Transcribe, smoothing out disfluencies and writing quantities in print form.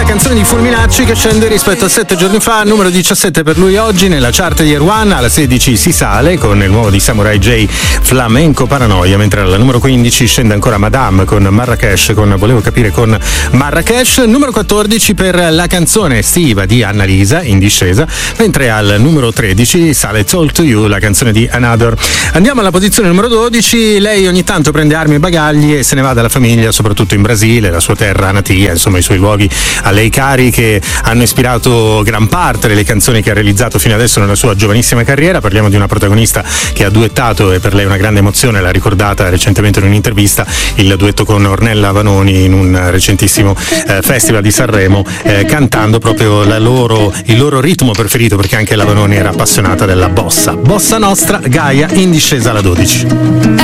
la canzone di Fulminacci che scende rispetto a 7 giorni fa, numero 17 per lui oggi nella chart di Erwan. Alla 16 si sale con il nuovo di Samurai J, Flamenco Paranoia, mentre alla numero 15 scende ancora Madame con Marrakesh, con Volevo capire con Marrakesh. Numero 14 per la canzone estiva di Annalisa, in discesa, mentre al numero 13 sale Talk to You, la canzone di Another. Andiamo alla posizione numero 12. Lei ogni tanto prende armi e bagagli e se ne va dalla famiglia, soprattutto in Brasile, la sua terra natia, insomma i suoi luoghi a lei cari, che hanno ispirato gran parte delle canzoni che ha realizzato fino adesso nella sua giovanissima carriera. Parliamo di una protagonista che ha duettato, e per lei una grande emozione, l'ha ricordata recentemente in un'intervista, il duetto con Ornella Vanoni in un recentissimo festival di Sanremo, cantando proprio il loro ritmo preferito, perché anche la Vanoni era appassionata della bossa nostra. Gaia, in discesa alla 12.